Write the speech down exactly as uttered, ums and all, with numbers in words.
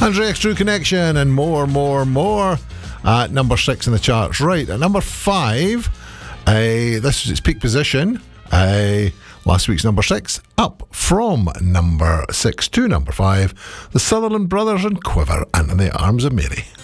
Andrea X True Connection and more, more, more. At number six in the charts. Right, at number five, uh, this is its peak position. Uh, last week's number six, up from number six to number five. The Sutherland Brothers and Quiver and In the Arms of Mary.